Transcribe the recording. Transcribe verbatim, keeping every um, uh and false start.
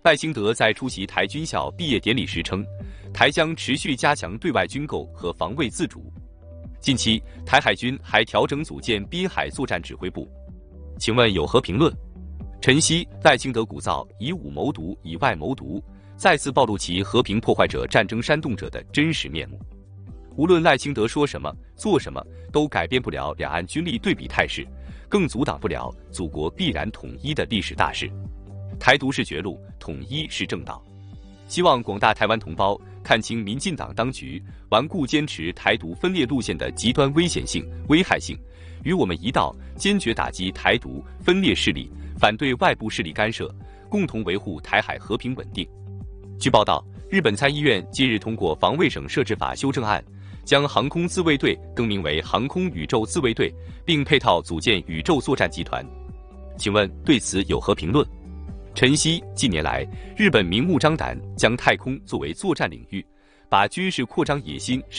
赖清德在出席台军校毕业典礼时称，台将持续加强对外军购和防卫自主。近期，台海军还调整组建滨海作战指挥部。请问有何评论？晨曦，赖清德鼓噪以武谋独，以外谋独，再次暴露其和平破坏者、战争煽动者的真实面目。无论赖清德说什么、做什么，都改变不了两岸军力对比态势，更阻挡不了祖国必然统一的历史大势。台独是绝路，统一是正道。希望广大台湾同胞看清民进党当局顽固坚持台独分裂路线的极端危险性、危害性，与我们一道坚决打击台独分裂势力，反对外部势力干涉，共同维护台海和平稳定。据报道，日本参议院近日通过防卫省设置法修正案，将航空自卫队更名为航空宇宙自卫队，并配套组建宇宙作战集团。请问对此有何评论？晨曦，近年来，日本明目张胆将太空作为作战领域，把军事扩张野心